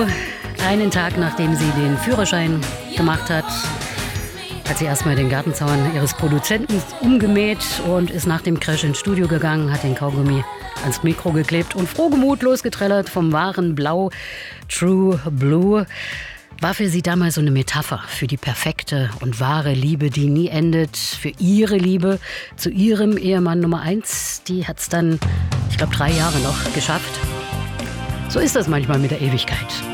Blue. Einen Tag nachdem sie den Führerschein gemacht hat sie erstmal den Gartenzaun ihres Produzenten umgemäht und ist nach dem Crash ins Studio gegangen, hat den Kaugummi ans Mikro geklebt und frohgemut losgetrellert vom wahren Blau. True Blue war für sie damals so eine Metapher für die perfekte und wahre Liebe, die nie endet. Für ihre Liebe zu ihrem Ehemann Nummer 1. Die hat es dann, ich glaube, 3 Jahre noch geschafft. So ist das manchmal mit der Ewigkeit.